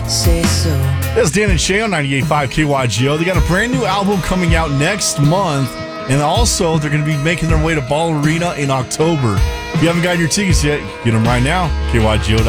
say so. That's Dan and Shay on 98.5 KYGO. They got a brand new album coming out next month, and also they're going to be making their way to Ball Arena in October. If you haven't gotten your tickets yet, get them right now. KYGO.